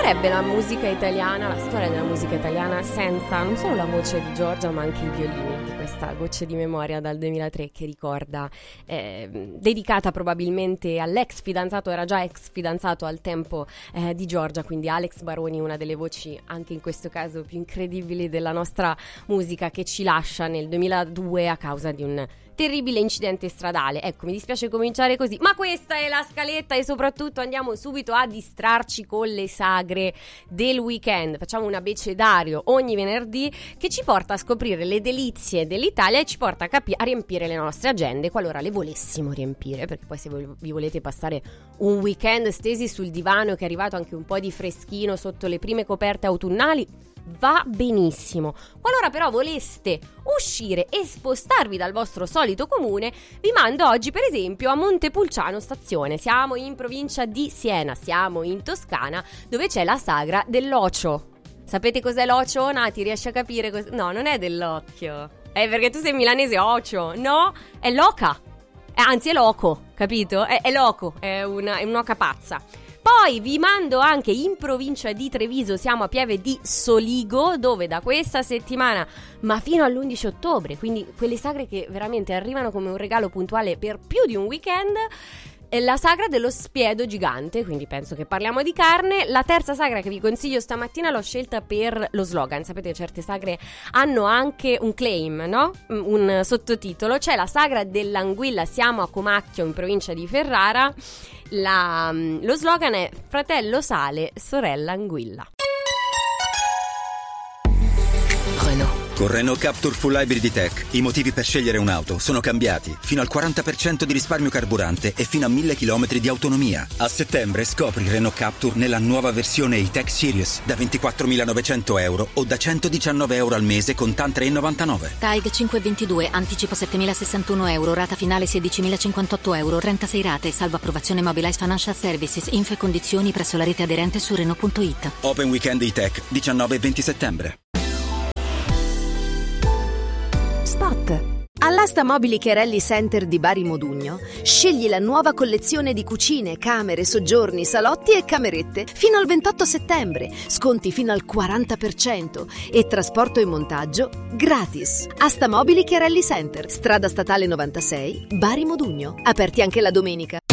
sarebbe la musica italiana, la storia della musica italiana senza non solo la voce di Giorgia ma anche i violini di questa Gocce di memoria dal 2003 che ricorda, dedicata probabilmente all'ex fidanzato, era già ex fidanzato al tempo di Giorgia, quindi Alex Baroni, una delle voci anche in questo caso più incredibili della nostra musica, che ci lascia nel 2002 a causa di un terribile incidente stradale. Ecco, mi dispiace cominciare così, ma questa è la scaletta e soprattutto andiamo subito a distrarci con le sagre del weekend. Facciamo un abecedario ogni venerdì che ci porta a scoprire le delizie dell'Italia e ci porta a riempire le nostre agende, qualora le volessimo riempire, perché poi se vi volete passare un weekend stesi sul divano, che è arrivato anche un po' di freschino sotto le prime coperte autunnali, va benissimo. Qualora però voleste uscire e spostarvi dal vostro solito comune, vi mando oggi per esempio a Montepulciano stazione. Siamo in provincia di Siena, siamo in Toscana, dove c'è la sagra dell'ocio. Sapete cos'è l'ocio? Nati, riesci a capire? No, non è dell'occhio. Perché tu sei milanese, ocio. No, è l'oca. Anzi è loco, capito? È loco, è un'oca pazza. Poi vi mando anche in provincia di Treviso, siamo a Pieve di Soligo, dove da questa settimana, ma fino all'11 ottobre, quindi quelle sagre che veramente arrivano come un regalo puntuale per più di un weekend, la sagra dello spiedo gigante, quindi penso che parliamo di carne. La terza sagra che vi consiglio stamattina l'ho scelta per lo slogan. Sapete, certe sagre hanno anche un claim, no? Un sottotitolo. C'è la sagra dell'anguilla, siamo a Comacchio in provincia di Ferrara. Lo slogan è fratello sale, sorella anguilla. Con Renault Captur Full Hybrid E-Tech i motivi per scegliere un'auto sono cambiati. Fino al 40% di risparmio carburante e fino a 1000 km di autonomia. A settembre scopri Renault Captur nella nuova versione E-Tech Series da 24.900 euro o da 119 euro al mese con TAN 3,99. TAIG 522, anticipo 7.061 euro, rata finale 16.058 euro, 36 rate, salvo approvazione Mobilize Financial Services, info e condizioni presso la rete aderente su Renault.it. Open Weekend E-Tech 19 e 20 settembre. Spot. All'Asta Mobili Chiarelli Center di Bari Modugno scegli la nuova collezione di cucine, camere, soggiorni, salotti e camerette fino al 28 settembre, sconti fino al 40% e trasporto e montaggio gratis. Asta Mobili Chiarelli Center, strada statale 96, Bari Modugno, aperti anche la domenica.